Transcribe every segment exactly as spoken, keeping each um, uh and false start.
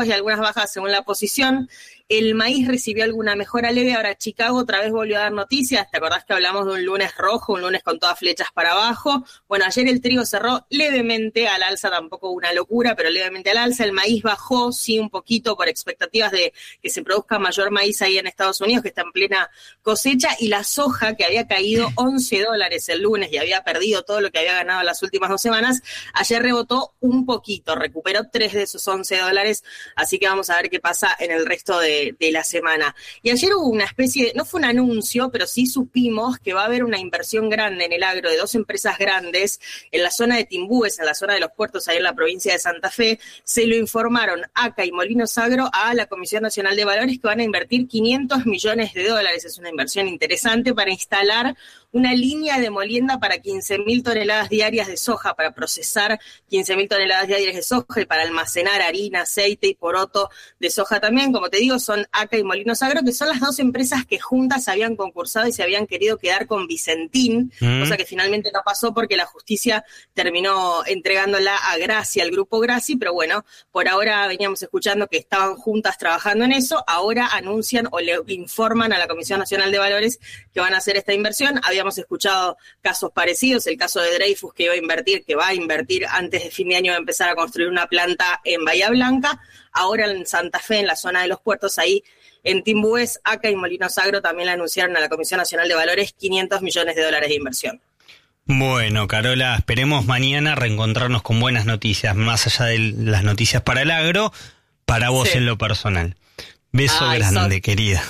y algunas bajas según la posición. El maíz recibió alguna mejora leve, ahora Chicago otra vez volvió a dar noticias. ¿Te acordás que hablamos de un lunes rojo, un lunes con todas flechas para abajo? Bueno, ayer el trigo cerró levemente al alza, tampoco una locura, pero levemente al alza. El maíz bajó, sí, un poquito por expectativas de que se produzca mayor maíz ahí en Estados Unidos, que está en plena cosecha, y la soja, que había caído once dólares el lunes y había perdido todo lo que había ganado las últimas dos semanas, ayer rebotó un poquito, recuperó tres de esos once dólares, así que vamos a ver qué pasa en el resto de de la semana. Y ayer hubo una especie de, no fue un anuncio, pero sí supimos que va a haber una inversión grande en el agro de dos empresas grandes en la zona de Timbúes, en la zona de los puertos, ahí en la provincia de Santa Fe. Se lo informaron A C A y Molinos Agro a la Comisión Nacional de Valores, que van a invertir quinientos millones de dólares. Es una inversión interesante para instalar una línea de molienda para quince mil toneladas diarias de soja, para procesar quince mil toneladas diarias de soja y para almacenar harina, aceite y poroto de soja también. Como te digo, son A C A y Molinos Agro, que son las dos empresas que juntas habían concursado y se habían querido quedar con Vicentín, mm. cosa que finalmente no pasó porque la justicia terminó entregándola a Graci, al grupo Graci, pero bueno, por ahora veníamos escuchando que estaban juntas trabajando en eso, ahora anuncian o le informan a la Comisión Nacional de Valores que van a hacer esta inversión. Había Habíamos escuchado casos parecidos, el caso de Dreyfus, que iba a invertir, que va a invertir antes de fin de año, va a empezar a construir una planta en Bahía Blanca. Ahora en Santa Fe, en la zona de los puertos, ahí en Timbúes, A C A y Molinos Agro también le anunciaron a la Comisión Nacional de Valores quinientos millones de dólares de inversión. Bueno, Carola, esperemos mañana reencontrarnos con buenas noticias, más allá de las noticias para el agro, para vos sí. En lo personal. Beso Ay, grande, so... querida.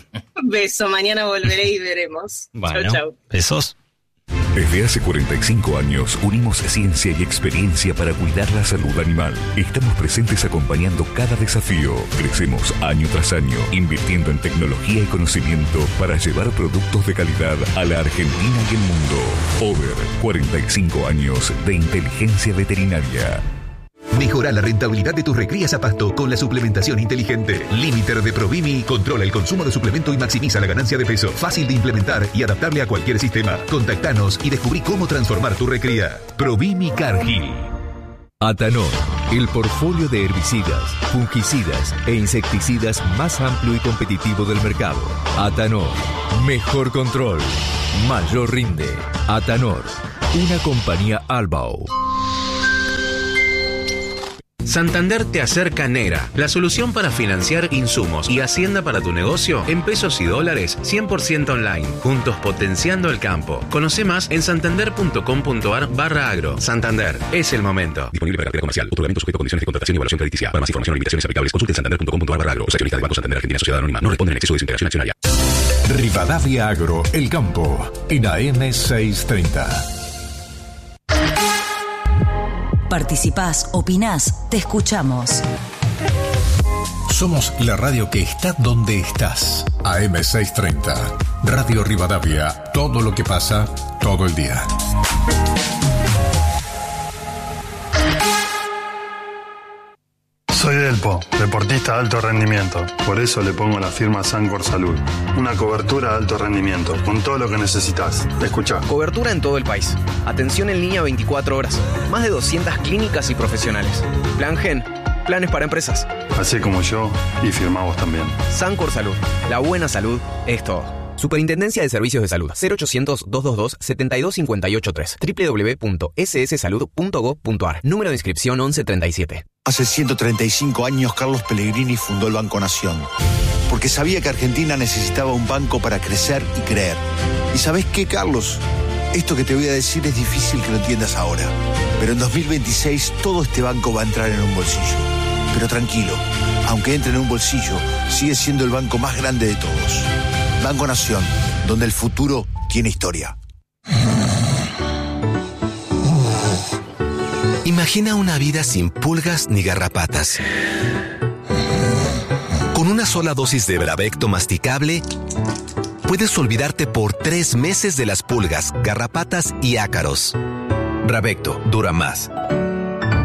Beso, mañana volveré y veremos. Bueno, chau, chau. Besos. Desde hace cuarenta y cinco años unimos ciencia y experiencia para cuidar la salud animal. Estamos presentes acompañando cada desafío. Crecemos año tras año, invirtiendo en tecnología y conocimiento para llevar productos de calidad a la Argentina y el mundo. Over, cuarenta y cinco años de inteligencia veterinaria. Mejora la rentabilidad de tus recrías a pasto con la suplementación inteligente. Limiter de Provimi controla el consumo de suplemento y maximiza la ganancia de peso. Fácil de implementar y adaptable a cualquier sistema. Contactanos y descubrí cómo transformar tu recría. Provimi Cargill. Atanor, el portfolio de herbicidas, fungicidas e insecticidas más amplio y competitivo del mercado. Atanor, mejor control, mayor rinde. Atanor, una compañía Albao. Santander te acerca Nera, la solución para financiar insumos y hacienda para tu negocio en pesos y dólares cien por ciento online. Juntos potenciando el campo. Conoce más en santander.com.ar barra agro. Santander, es el momento. Disponible para cartera comercial. Otorgamiento sujeto a condiciones de contratación y evaluación crediticia. Para más información o limitaciones aplicables, consulte en santander.com.ar barra agro. Los accionistas de Banco Santander Argentina Sociedad Anónima no responden en exceso de su integración accionaria. Rivadavia Agro, el campo, en A M seiscientos treinta. Participás, opinás, te escuchamos. Somos la radio que está donde estás. A M seiscientos treinta. Radio Rivadavia. Todo lo que pasa, todo el día. Soy Delpo, deportista de alto rendimiento. Por eso le pongo la firma Sancor Salud. Una cobertura de alto rendimiento, con todo lo que necesitas. Escuchá. Cobertura en todo el país. Atención en línea veinticuatro horas. Más de doscientas clínicas y profesionales. Plan Gen. Planes para empresas. Así como yo, y firma vos también. Sancor Salud. La buena salud es todo. Superintendencia de Servicios de Salud. cero ochocientos, doscientos veintidós, setenta y dos cincuenta y ocho tres. doble u doble u doble u punto ese ese salud punto gob punto a r. Número de inscripción once treinta y siete. Hace ciento treinta y cinco años Carlos Pellegrini fundó el Banco Nación, porque sabía que Argentina necesitaba un banco para crecer y creer. ¿Y sabés qué, Carlos? Esto que te voy a decir es difícil que lo entiendas ahora, pero en dos mil veintiséis todo este banco va a entrar en un bolsillo. Pero tranquilo, aunque entre en un bolsillo, sigue siendo el banco más grande de todos. Banco Nación, donde el futuro tiene historia. Imagina una vida sin pulgas ni garrapatas. Con una sola dosis de Bravecto masticable, puedes olvidarte por tres meses de las pulgas, garrapatas y ácaros. Bravecto dura más.